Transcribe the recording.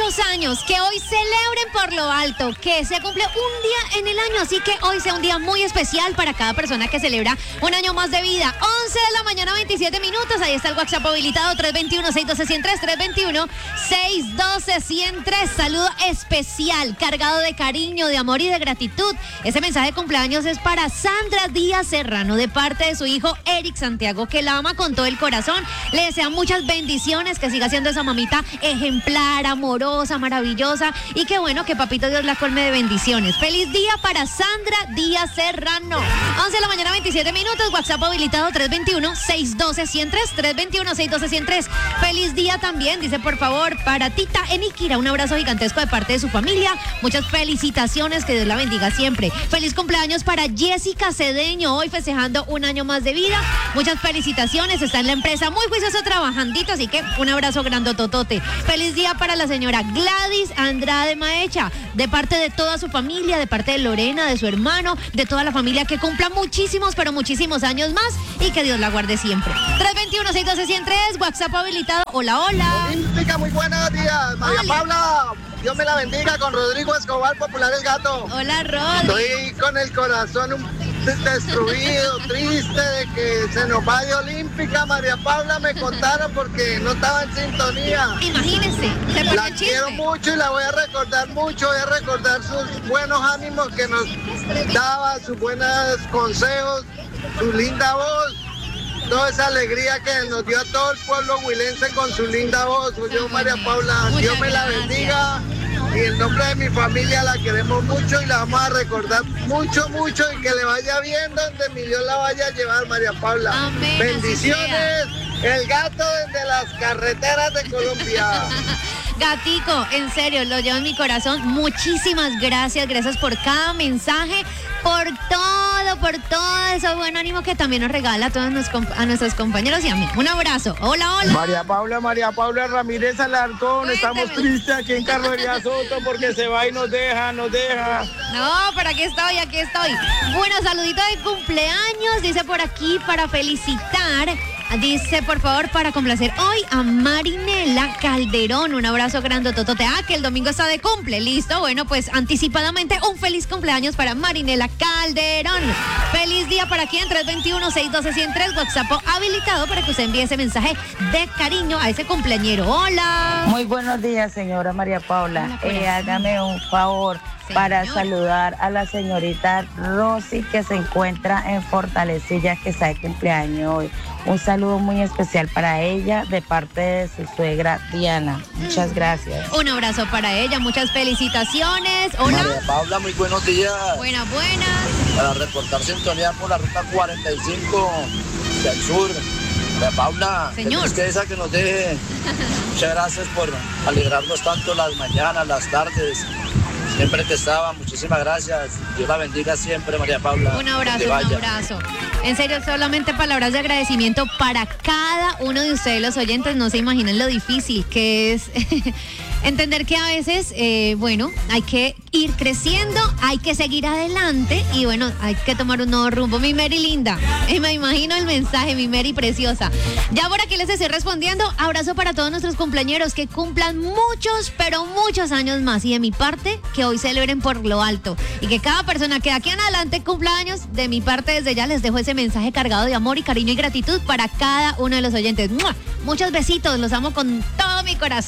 muchos años, que hoy celebren por lo alto, que se cumple un día en el año, así que hoy sea un día muy especial para cada persona que celebra un año más de vida. 11 de la mañana, 27 minutos, ahí está el WhatsApp habilitado, 321-612-103, 321-612-103. Saludo especial, cargado de cariño, de amor y de gratitud. Ese mensaje de cumpleaños es para Sandra Díaz Serrano, de parte de su hijo Eric Santiago, que la ama con todo el corazón. Le desea muchas bendiciones, que siga siendo esa mamita ejemplar, amorosa, maravillosa, y que bueno, que papito Dios la colme de bendiciones. Feliz día para Sandra Díaz Serrano. 11 de la mañana, 27 minutos, WhatsApp habilitado, 321-612-103, 321-612-103. Feliz día también, dice por favor, para Tita Eniquira, un abrazo gigantesco de parte de su familia, muchas felicitaciones, que Dios la bendiga siempre. Feliz cumpleaños para Jessica Cedeño, hoy festejando un año más de vida, muchas felicitaciones, está en la empresa muy juicioso trabajandito, así que un abrazo grandototote. Feliz día para la señora Gladys Andrade Maecha, de parte de toda su familia, de parte de Lorena, de su hermano, de toda la familia, que cumpla muchísimos, pero muchísimos años más y que Dios la guarde siempre. 321-612-103, WhatsApp habilitado. Hola, hola. Olímpica, muy buenos días. María Paula, Dios me la bendiga, con Rodrigo Escobar, Popular El Gato. Hola, Rodri. Estoy con el corazón destruido, triste de que se nos va de Olímpica. María Paula, me contaron porque no estaba en sintonía. Imagínese, se perdió La el chisme. quiero mucho y la voy a recordar mucho. Voy a recordar sus buenos ánimos que nos daba, sus buenos consejos, su linda voz, toda esa alegría que nos dio a todo el pueblo huilense con su linda voz. Yo, María Paula, Muchas Dios me la gracias. bendiga. Y en nombre de mi familia la queremos mucho y la vamos a recordar mucho, mucho, y que le vaya bien donde mi Dios la vaya a llevar, María Paula. Amén, así Bendiciones, el gato desde las carreteras de Colombia. Gatico, en serio, lo llevo en mi corazón. Muchísimas gracias, gracias por cada mensaje, por todo ese buen ánimo que también nos regala a todos a nuestros compañeros y a mí. Un abrazo. Hola, hola. María Paula Ramírez Alarcón, Cuénteme. estamos tristes aquí en Carrería Soto porque se va y nos deja. No, pero aquí estoy. Bueno, saludito de cumpleaños, dice por aquí, para felicitar. Dice, por favor, para complacer hoy a Marinela Calderón. Un abrazo grandototote. Que el domingo está de cumple. Listo. Bueno, pues anticipadamente un feliz cumpleaños para Marinela Calderón. Feliz día para quien, 321-612-103. WhatsApp habilitado para que usted envíe ese mensaje de cariño a ese cumpleañero. Hola. Muy buenos días, señora María Paula. Hola, corazón. Hágame un favor para Señor. saludar a la señorita Rosy, que se encuentra en Fortalecilla, que está de cumpleaños hoy. Un saludo muy especial para ella de parte de su suegra Diana. Muchas gracias. Un abrazo para ella. Muchas felicitaciones. Hola. María Paula, muy buenos días. Buenas. Para reportar sintonía por la ruta 45 del sur. María Paula, Señor. que tristeza que nos deje. Muchas gracias por alegrarnos tanto las mañanas, las tardes. Siempre que estaba, muchísimas gracias. Dios la bendiga siempre, María Paula. Un abrazo, Que un vaya. abrazo. En serio, solamente palabras de agradecimiento para cada uno de ustedes, los oyentes. No se imaginan lo difícil que es entender que a veces, bueno, hay que ir creciendo, hay que seguir adelante y bueno, hay que tomar un nuevo rumbo. Mi Mary linda, me imagino el mensaje, mi Mary preciosa. Ya por aquí les estoy respondiendo. Abrazo para todos nuestros cumpleañeros, que cumplan muchos, pero muchos años más. Y de mi parte, que hoy celebren por lo alto. Y que cada persona que de aquí en adelante cumpla años, de mi parte desde ya les dejo ese mensaje cargado de amor y cariño y gratitud para cada uno de los oyentes. ¡Mua! Muchos besitos, los amo con todo mi corazón.